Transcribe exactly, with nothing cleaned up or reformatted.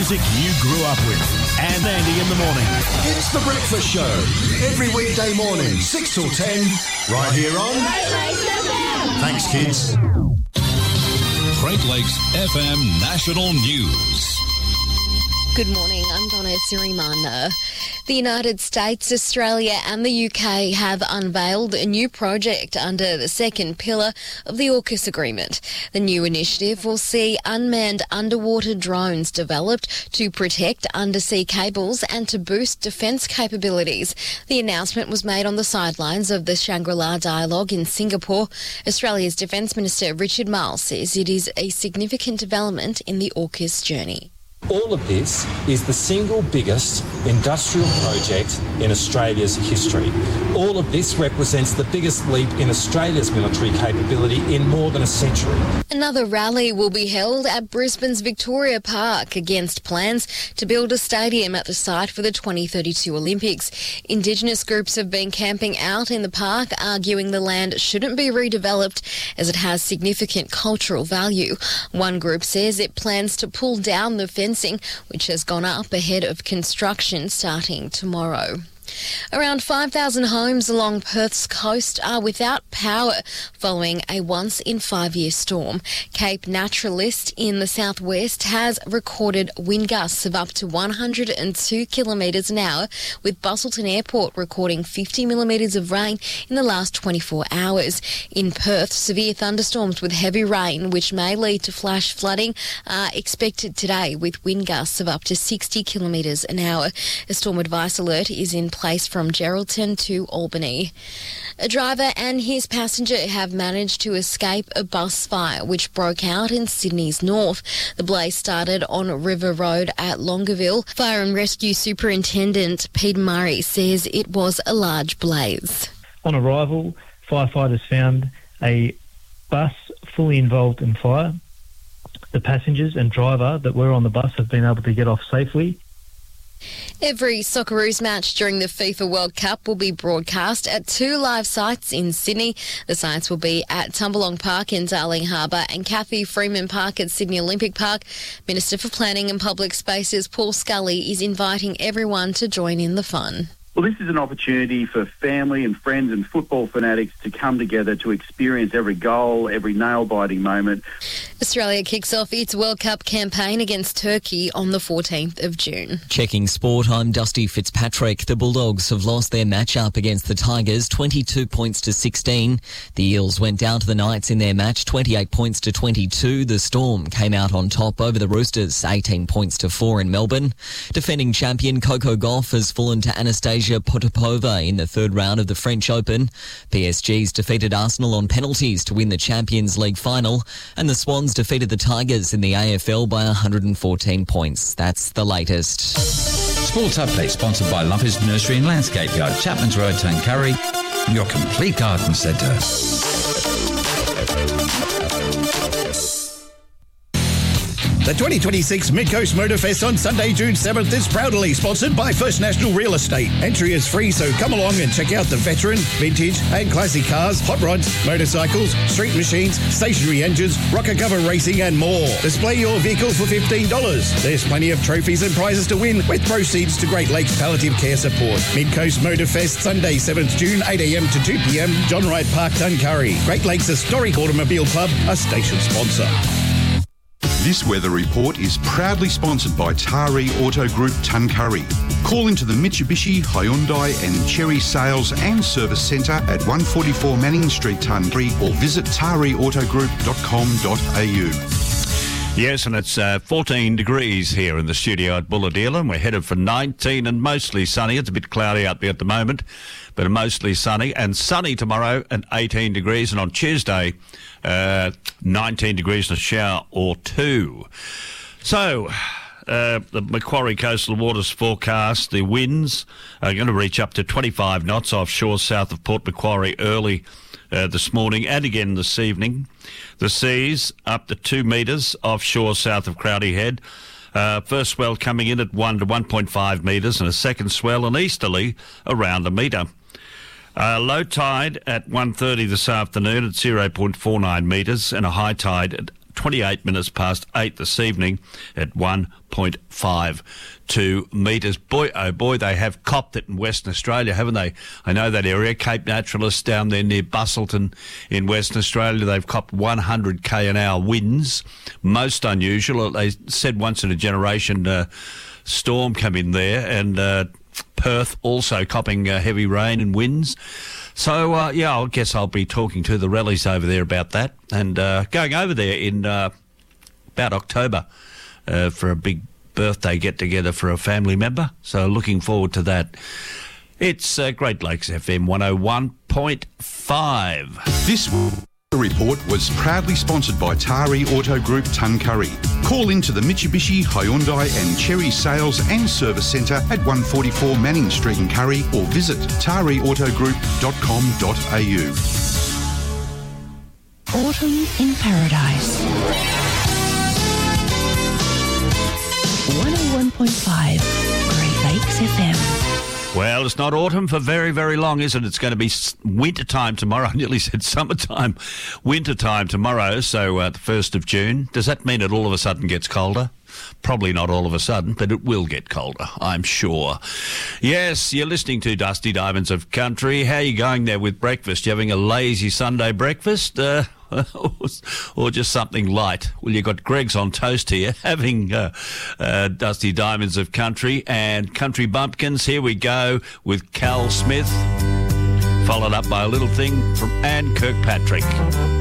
music you grew up with. And Andy in the morning. It's The Breakfast Show. Every weekday morning, six till ten, right here on Great Lakes F M. Thanks, kids. Great Lakes F M National News. Good morning, I'm Donna Sirimana. The United States, Australia and the U K have unveiled a new project under the second pillar of the AUKUS agreement. The new initiative will see unmanned underwater drones developed to protect undersea cables and to boost defence capabilities. The announcement was made on the sidelines of the Shangri-La Dialogue in Singapore. Australia's Defence Minister Richard Marles says it is a significant development in the AUKUS journey. All of this is the single biggest industrial project in Australia's history. All of this represents the biggest leap in Australia's military capability in more than a century. Another rally will be held at Brisbane's Victoria Park against plans to build a stadium at the site for the twenty thirty-two Olympics. Indigenous groups have been camping out in the park, arguing the land shouldn't be redeveloped as it has significant cultural value. One group says it plans to pull down the fence which has gone up ahead of construction starting tomorrow. Around five thousand homes along Perth's coast are without power following a once-in-five-year storm. Cape Naturalist in the southwest has recorded wind gusts of up to one hundred two kilometres an hour, with Busselton Airport recording fifty millimetres of rain in the last twenty-four hours. In Perth, severe thunderstorms with heavy rain, which may lead to flash flooding, are expected today, with wind gusts of up to sixty kilometres an hour. A storm advice alert is in place from Geraldton to Albany. A driver and his passenger have managed to escape a bus fire which broke out in Sydney's north. The blaze started on River Road at Longueville. Fire and Rescue Superintendent Pete Murray says it was a large blaze. On arrival, firefighters found a bus fully involved in fire. The passengers and driver that were on the bus have been able to get off safely. Every Socceroos match during the FIFA World Cup will be broadcast at two live sites in Sydney. The sites will be at Tumbalong Park in Darling Harbour and Cathy Freeman Park at Sydney Olympic Park. Minister for Planning and Public Spaces Paul Scully is inviting everyone to join in the fun. Well, this is an opportunity for family and friends and football fanatics to come together to experience every goal, every nail-biting moment. Australia kicks off its World Cup campaign against Turkey on the fourteenth of June. Checking sport, I'm Dusty Fitzpatrick. The Bulldogs have lost their match-up against the Tigers, twenty-two points to sixteen. The Eels went down to the Knights in their match, twenty-eight points to twenty-two. The Storm came out on top over the Roosters, eighteen points to four in Melbourne. Defending champion Coco Gauff has fallen to Anastasia Potapova in the third round of the French Open. P S G's defeated Arsenal on penalties to win the Champions League final, and the Swans defeated the Tigers in the A F L by one hundred fourteen points. That's the latest. Sports Update sponsored by Lumpers Nursery and Landscape Yard, Chapman's Road, Tuncurry, your complete garden centre. The twenty twenty-six Midcoast Motorfest on Sunday, June seventh is proudly sponsored by First National Real Estate. Entry is free, so come along and check out the veteran, vintage and classic cars, hot rods, motorcycles, street machines, stationary engines, rocker cover racing and more. Display your vehicle for fifteen dollars. There's plenty of trophies and prizes to win with proceeds to Great Lakes Palliative Care Support. Midcoast Motorfest, Sunday, seventh of June, eight a.m. to two p.m. John Wright Park, Tuncurry. Great Lakes Historic Automobile Club, a station sponsor. This weather report is proudly sponsored by Tari Auto Group Tuncurry. Call into the Mitsubishi, Hyundai and Chery Sales and Service Centre at one forty-four Manning Street, Tuncurry, or visit tari auto group dot com dot a u. Yes, and it's uh, fourteen degrees here in the studio at Bulahdelah, and we're headed for nineteen and mostly sunny. It's a bit cloudy out there at the moment, but mostly sunny, and sunny tomorrow and eighteen degrees, and on Tuesday, uh, nineteen degrees and a shower or two. So, uh, the Macquarie Coastal Waters forecast, the winds are going to reach up to twenty-five knots offshore south of Port Macquarie early uh, this morning and again this evening. The seas up to two metres offshore south of Crowdy Head. Uh, first swell coming in at one to one point five metres, and a second swell and easterly around a metre. Uh, low tide at one thirty this afternoon at zero point four nine metres, and a high tide at twenty-eight minutes past eight this evening at one point five two metres. Boy, oh boy, they have copped it in Western Australia, haven't they? I know that area, Cape Naturalists down there near Bustleton in Western Australia, they've copped one hundred k an hour winds. Most unusual. They said once in a generation uh, storm come in there, and uh, Perth also copping uh, heavy rain and winds. So, uh, yeah, I guess I'll be talking to the rallies over there about that, and uh, going over there in uh, about October uh, for a big birthday get-together for a family member. So looking forward to that. It's uh, Great Lakes F M one oh one point five. This report was proudly sponsored by Tari Auto Group Tuncurry. Call into the Mitsubishi, Hyundai and Cherry Sales and Service Centre at one forty-four Manning Street in Curry, or visit tari auto group dot com dot a u. Autumn in Paradise. one oh one point five Great Lakes F M. Well, it's not autumn for very, very long, is it? It's going to be winter time tomorrow. I nearly said summertime. Winter time tomorrow, so uh, the first of June. Does that mean it all of a sudden gets colder? Probably not all of a sudden, but it will get colder, I'm sure. Yes, you're listening to Dusty Diamonds of Country. How are you going there with breakfast? You having a lazy Sunday breakfast? Uh, or just something light? Well, you've got Greg's on toast here, having uh, uh, Dusty Diamonds of Country and Country Bumpkins. Here we go with Cal Smith, followed up by a little thing from Anne Kirkpatrick.